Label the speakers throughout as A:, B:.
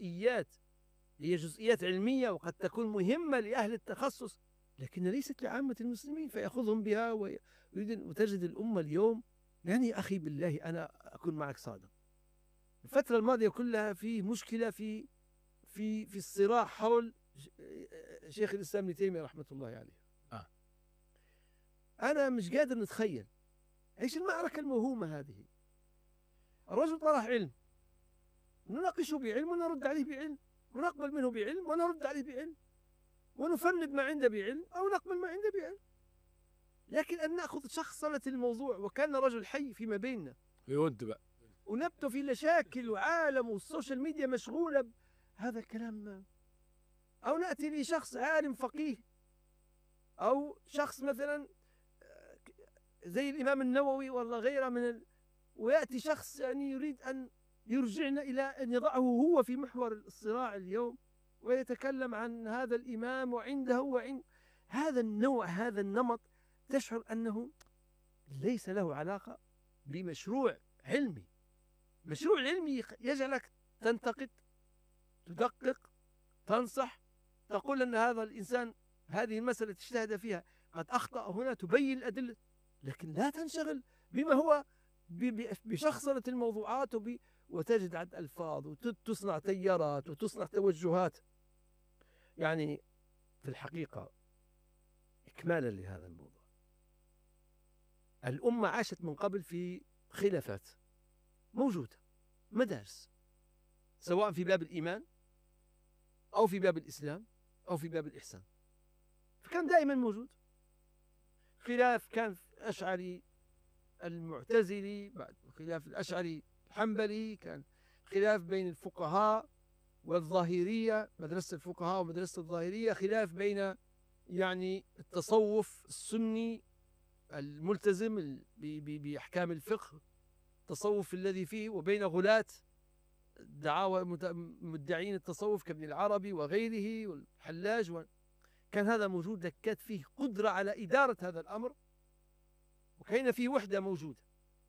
A: جزئيات، هي جزئيات علمية وقد تكون مهمة لأهل التخصص، لكن ليست لعامة المسلمين فيأخذهم بها وتجد الأمة اليوم. يعني يا أخي بالله أنا أكون معك صادق، الفترة الماضية كلها في مشكلة في الصراع حول شيخ الإسلام ابن تيمية رحمة الله عليه. أنا مش قادر نتخيل إيش المعركة الموهومة هذه. الرجل طرح علم، نناقشه بعلم ونرد عليه بعلم، ونقبل منه بعلم ونرد عليه بعلم، ونفند ما عنده بعلم أو نقبل ما عنده بعلم. لكن أن نأخذ شخصنة الموضوع وكان رجل حي فيما بيننا
B: يود بقى
A: ونبتو في مشاكل وعالم والسوشيال ميديا مشغولة هذا الكلام. أو نأتي لشخص عالم فقيه أو شخص مثلا زي الإمام النووي ولا غيره ويأتي شخص يعني يريد أن يرجعنا إلى أن يضعه هو في محور الصراع اليوم ويتكلم عن هذا الإمام وعند هذا النوع، هذا النمط، تشعر أنه ليس له علاقة بمشروع علمي. مشروع علمي يجعلك تنتقد، تدقق، تنصح، تقول أن هذا الإنسان هذه المسألة اجتهد فيها قد أخطأ هنا، تبين الأدلة، لكن لا تنشغل بما هو بشخصنة الموضوعات وتجد عد ألفاظ وتصنع تيارات وتصنع توجهات. يعني في الحقيقة إكمالا لهذا الموضوع، الأمة عاشت من قبل في خلافات موجودة، مدارس، سواء في باب الإيمان أو في باب الإسلام أو في باب الإحسان، فكان دائما موجود خلاف. كان الأشعري المعتزلي، بعد خلاف الأشعري الحنبلي، كان خلاف بين الفقهاء والظاهرية، مدرسة الفقهاء ومدرسة الظاهرية، خلاف بين يعني التصوف السني الملتزم بأحكام الفقه، التصوف الذي فيه، وبين غلاة دعاوى مدعين التصوف كابن العربي وغيره والحلاج كان هذا موجود، كانت فيه قدرة على إدارة هذا الأمر، وكان فيه وحدة موجودة.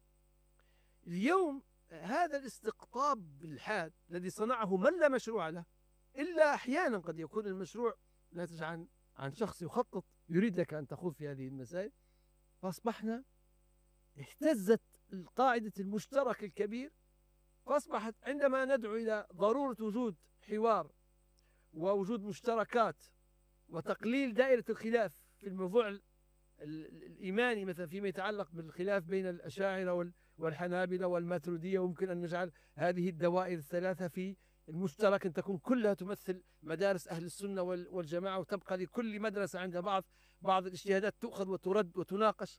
A: اليوم هذا الاستقطاب بالحاد الذي صنعه من لا مشروع له، إلا أحيانا قد يكون المشروع ناتج عن شخص يخطط يريد لك أن تخوض في هذه المسائل، فأصبحنا اهتزت القاعدة المشترك الكبير، فأصبحت عندما ندعو إلى ضرورة وجود حوار ووجود مشتركات وتقليل دائرة الخلاف في الموضوع الإيماني، مثلا فيما يتعلق بالخلاف بين الأشاعرة والحنابلة والماتريدية، ويمكن أن نجعل هذه الدوائر الثلاثة في المشترك أن تكون كلها تمثل مدارس أهل السنة والجماعة، وتبقى لكل مدرسة عندها بعض الاجتهادات تؤخذ وترد وتناقش.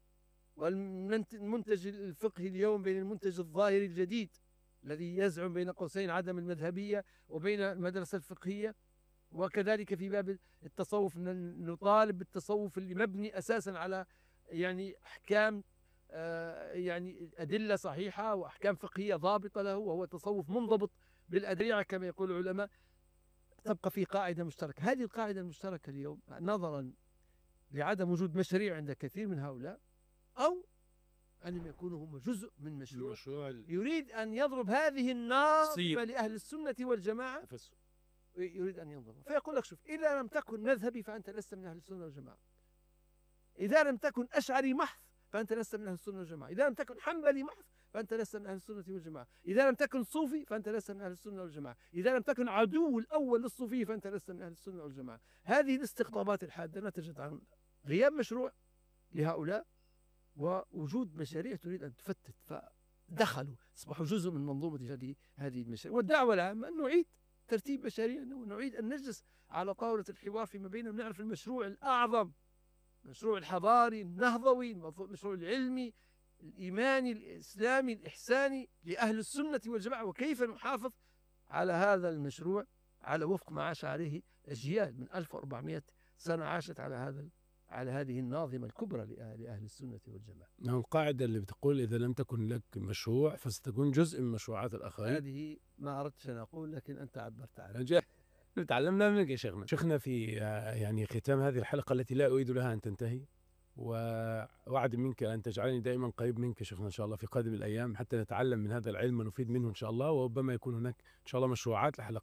A: والمنتج الفقهي اليوم بين المنتج الظاهري الجديد الذي يزعم بين قوسين عدم المذهبية وبين المدرسة الفقهية. وكذلك في باب التصوف نطالب بالتصوف اللي مبني أساسا على يعني أحكام يعني أدلة صحيحة وأحكام فقهية ضابطة له، وهو تصوف منضبط بالأدريعة كما يقول العلماء. تبقى في قاعدة مشتركة، هذه القاعدة المشتركة اليوم نظرا لعدم وجود مشاريع عند كثير من هؤلاء، أو أن يكونوا هم جزء من مشروع يريد أن يضرب هذه النار لأهل السنة والجماعة، يريد أن ينظر فيقول لك شوف، إذا لم تكن مذهبي فأنت لست من أهل السنة والجماعة، إذا لم تكن أشعري محض فأنت لست من أهل السنة والجماعة، إذا لم تكن حنبلي محض فأنت لست من أهل السنة والجماعة، إذا لم تكن صوفي فأنت لست من أهل السنة والجماعة، إذا لم تكن عدو الأول للصوفية فأنت لست من أهل السنة والجماعة. هذه الاستقطابات الحادة نتجت عن غياب مشروع لهؤلاء ووجود مشاريع تريد أن تفتت، فدخلوا أصبحوا جزء من منظومة هذه المشاريع. والدعوة العامة أن نعيد ترتيب مشاريعنا ونعيد أن نجلس على طاولة الحوار فيما بيننا ونعرف المشروع الأعظم، المشروع الحضاري النهضوي، المشروع العلمي الإيماني الإسلامي الإحساني لأهل السنة والجماعة، وكيف نحافظ على هذا المشروع على وفق ما عاش عليه أجيال من 1400 سنة عاشت على هذه الناظمة الكبرى لأهل السنة والجماعة.
B: القاعدة اللي بتقول إذا لم تكن لك مشروع فستكون جزء من مشروعات الآخرين،
A: هذه ما أردت أن أقول لكن أنت عبرت عنها.
B: تعلمنا منك يا شيخنا في يعني ختام هذه الحلقة التي لا أريد لها أن تنتهي، ووعد منك أن تجعلني دائما قريب منك يا شيخنا إن شاء الله في قادم الأيام، حتى نتعلم من هذا العلم ونفيد منه إن شاء الله، وربما يكون هناك إن شاء الله مشروعات لحلقات